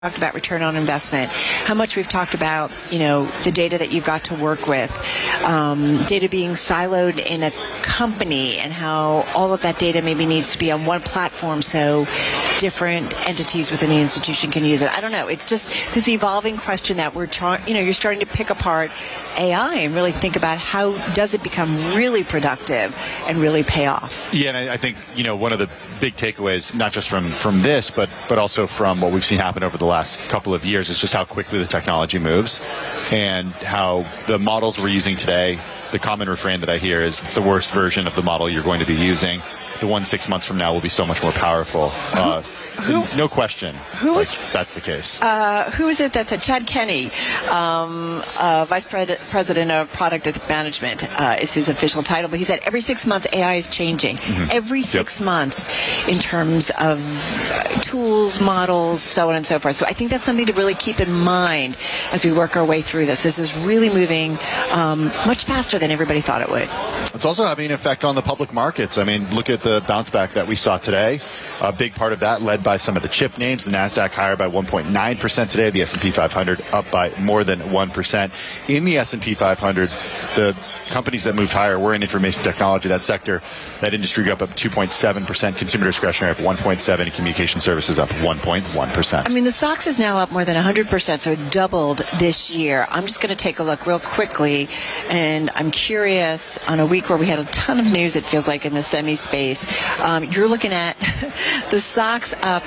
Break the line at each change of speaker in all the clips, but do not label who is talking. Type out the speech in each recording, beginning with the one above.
talked about return on investment, how much we've talked about, the data that you've got to work with, data being siloed in a company, and how all of that data maybe needs to be on one platform so different entities within the institution can use it. I don't know. It's just this evolving question that you're starting to pick apart AI and really think about how does it become really productive and really pay off.
Yeah, and I think, one of the big takeaways, not just from this, but also from what we've seen happen over the last couple of years, is just how quickly the technology moves and how the models we're using today, the common refrain that I hear is it's the worst version of the model you're going to be using. The one 6 months from now will be so much more powerful. No question. That's the case.
Who is it that said? Chad Kenney, Vice President of Product Management is his official title. But he said every 6 months AI is changing. Mm-hmm. Every 6 months in terms of tools, models, so on and so forth. So I think that's something to really keep in mind as we work our way through this. This is really moving much faster than everybody thought it would.
It's also having an effect on the public markets. I mean, look at the bounce back that we saw today. A big part of that led by some of the chip names. The NASDAQ higher by 1.9% today. The S&P 500 up by more than 1%. In the S&P 500, the companies that moved higher were in information technology. That sector, that industry up 2.7%. Consumer discretionary up 1.7%. And communication services up 1.1%.
I mean, the SOX is now up more than 100%, so it's doubled this year. I'm just going to take a look real quickly, and I'm curious, on a week where we had a ton of news, it feels like, in the semi space, you're looking at the SOX up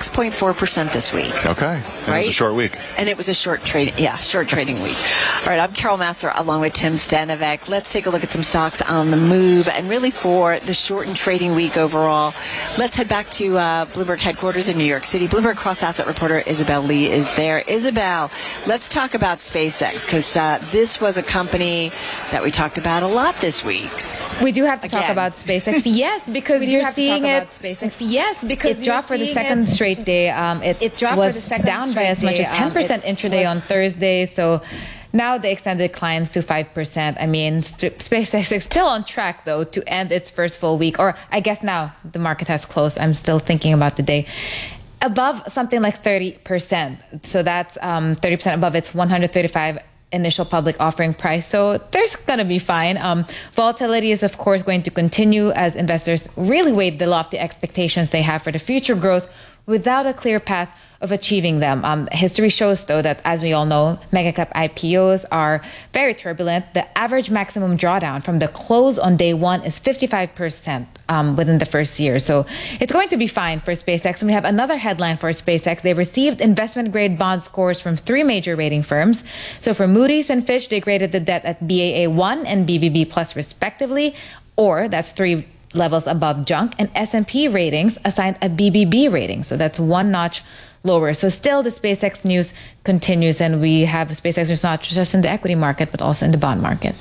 6.4% this week.
Okay. It was a short week.
And it was a short trading week. All right, I'm Carol Massar along with Tim Stanovic. Let's take a look at some stocks on the move, and really for the shortened trading week overall. Let's head back to Bloomberg headquarters in New York City. Bloomberg cross-asset reporter Isabel Lee is there. Isabel, let's talk about SpaceX, because this was a company that we talked about a lot this week.
We do have to talk about SpaceX, yes, because you're seeing it. It dropped for the second straight day. It was down by as much as 10% intraday on Thursday. So now they extended clients to 5%. I mean, SpaceX is still on track, though, to end its first full week. Or I guess now the market has closed. I'm still thinking about the day. Above something like 30%. So that's 30% above its 135 initial public offering price. So there's going to be fine. Volatility is, of course, going to continue as investors really weigh the lofty expectations they have for the future growth without a clear path of achieving them. History shows, though, that, as we all know, mega-cap IPOs are very turbulent. The average maximum drawdown from the close on day one is 55% within the first year. So it's going to be fine for SpaceX. And we have another headline for SpaceX. They received investment-grade bond scores from 3 major rating firms. So for Moody's and Fitch, they graded the debt at Baa1 and BBB+, respectively, or that's 3 levels above junk, and S&P ratings assigned a BBB rating. So that's 1 notch lower. So still the SpaceX news continues, and we have SpaceX news not just in the equity market, but also in the bond market.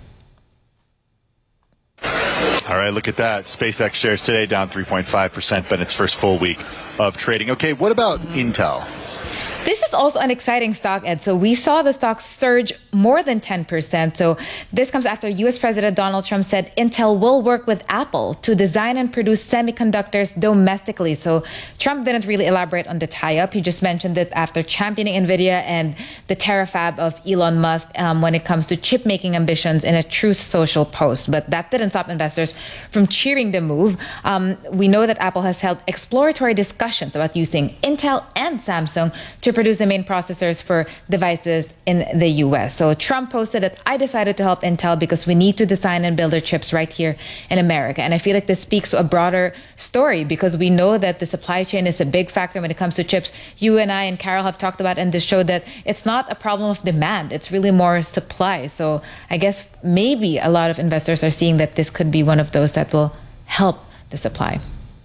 All right, look at that. SpaceX shares today down 3.5%, but its first full week of trading. Okay, what about Intel?
This is also an exciting stock, Ed. So we saw the stock surge more than 10%. So this comes after U.S. President Donald Trump said Intel will work with Apple to design and produce semiconductors domestically. So Trump didn't really elaborate on the tie-up. He just mentioned it after championing NVIDIA and the terafab of Elon Musk when it comes to chip-making ambitions in a Truth Social post. But that didn't stop investors from cheering the move. We know that Apple has held exploratory discussions about using Intel and Samsung to produce the main processors for devices in the U.S. So Trump posted that I decided to help Intel because we need to design and build their chips right here in America. And I feel like this speaks to a broader story because we know that the supply chain is a big factor when it comes to chips. You and I and Carol have talked about in this show that it's not a problem of demand. It's really more supply. So I guess maybe a lot of investors are seeing that this could be one of those that will help the supply.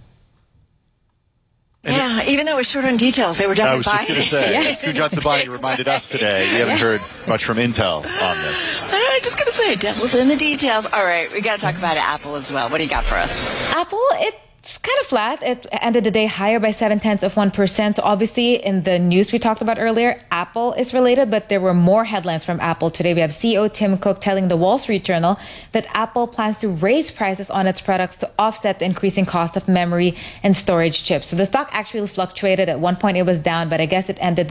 Yeah, even though it was short on details, they were definitely buying
it. I was just going to say, Gujat Sabani reminded us today, we haven't heard much from Intel on this.
I'm just going to say, devil's in the details. All right, we got to talk about Apple as well. What do you got for us?
Apple, it It's kind of flat. It ended the day higher by 0.7%. So obviously in the news we talked about earlier, Apple is related, but there were more headlines from Apple today. We have CEO Tim Cook telling the Wall Street Journal that Apple plans to raise prices on its products to offset the increasing cost of memory and storage chips. So the stock actually fluctuated. At one point it was down, but I guess it ended